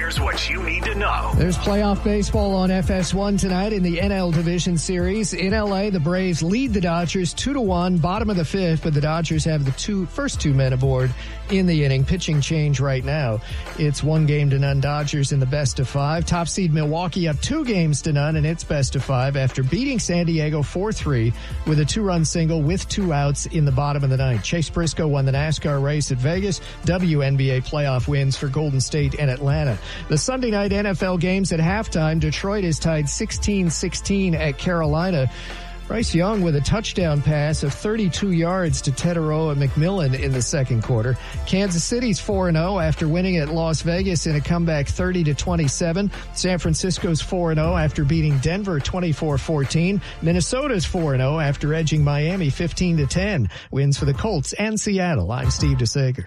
Here's what you need to know. There's playoff baseball on FS1 tonight in the NL Division Series. In L.A., the Braves lead the Dodgers 2-1, bottom of the fifth, but the Dodgers have the first two men aboard in the inning. Pitching change right now. It's 1-0 Dodgers in the best of five. Top seed Milwaukee up 2-0 in its best of five after beating San Diego 4-3 with a 2-run single with 2 outs in the bottom of the ninth. Chase Briscoe won the NASCAR race at Vegas. WNBA playoff wins for Golden State and Atlanta. The Sunday night NFL games at halftime, Detroit is tied 16-16 at Carolina. Bryce Young with a touchdown pass of 32 yards to Teteroa McMillan in the second quarter. Kansas City's 4-0 after winning at Las Vegas in a comeback 30-27. San Francisco's 4-0 after beating Denver 24-14. Minnesota's 4-0 after edging Miami 15-10. Wins for the Colts and Seattle. I'm Steve DeSager.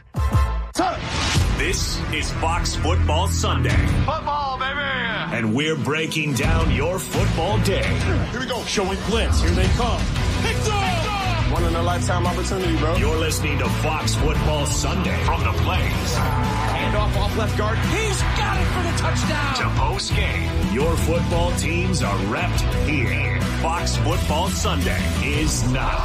This is Fox Football Sunday. Football, baby! And we're breaking down your football day. Here we go. Showing blitz. Here they come. Picked up! One-in-a-lifetime opportunity, bro. You're listening to Fox Football Sunday from the Blaze. Handoff off left guard. He's got it for the touchdown. To post game. Your football teams are repped here. Fox Football Sunday is now.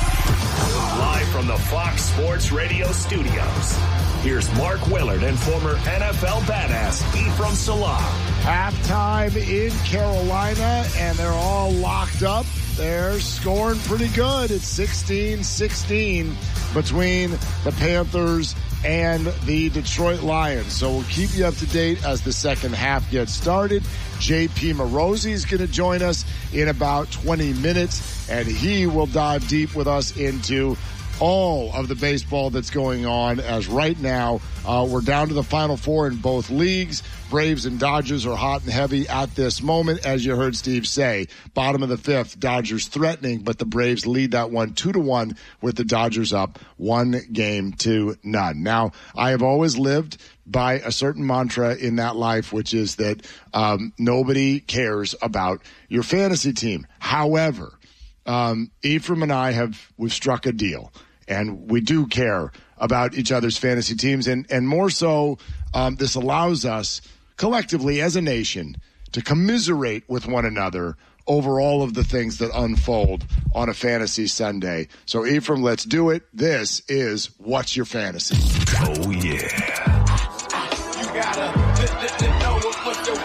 Live from the Fox Sports Radio studios. Here's Mark Willard and former NFL badass Ephraim Salaam. Halftime in Carolina, and they're all locked up. They're scoring pretty good. It's 16-16 between the Panthers and the Detroit Lions. So we'll keep you up to date as the second half gets started. JP Morosi is going to join us in about 20 minutes, and he will dive deep with us into all of the baseball that's going on, as right now we're down to the Final Four in both leagues. Braves and Dodgers are hot and heavy at this moment, as you heard Steve say. Bottom of the fifth, Dodgers threatening, but the Braves lead that one 2-1 with the Dodgers up 1-0. Now, I have always lived by a certain mantra in that life, which is that nobody cares about your fantasy team. However, Ephraim and I we've struck a deal, and we do care about each other's fantasy teams, and more so, this allows us collectively as a nation to commiserate with one another over all of the things that unfold on a fantasy Sunday. So Ephraim, let's do it. This is What's Your Fantasy? Oh, yeah. You gotta know what's your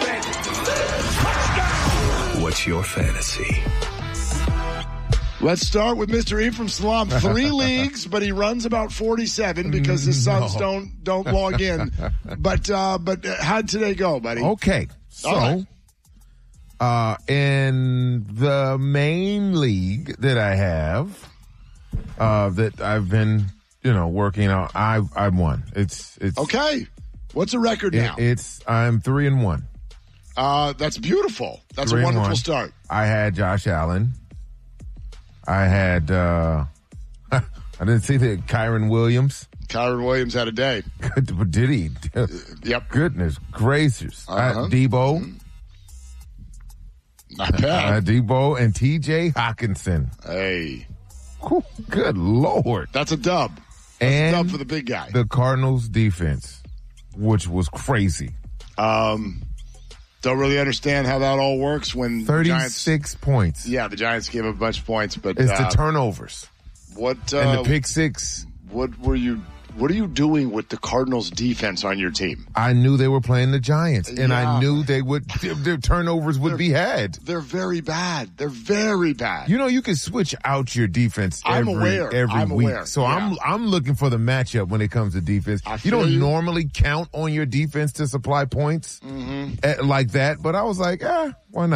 fantasy. What's your fantasy? Let's start with Mr. Ephraim Salaam. 3 leagues, but he runs about 47 because his sons don't log in. But how'd today go, buddy? Okay. So, in the main league that I have, that I've been, working on, I've won. It's okay. What's the record now? I'm 3-1. That's beautiful. That's a 3-1. wonderful start. I had Josh Allen. I had, I didn't see that Kyron Williams. Kyron Williams had a day. Did he? Yep. Goodness gracious. Debo. Not bad. Debo and TJ Hawkinson. Hey. Whew, good Lord. That's a dub. That's a dub for the big guy. The Cardinals defense, which was crazy. Don't really understand how that all works when 36 points. Yeah, the Giants gave up a bunch of points, but it's the turnovers. And the pick six. What are you doing with the Cardinals defense on your team? I knew they were playing the Giants, and I knew their turnovers would be had. They're very bad. They're very bad. You can switch out your defense every week. So I'm looking for the matchup when it comes to defense. You don't normally count on your defense to supply points like that, but I was like, why not?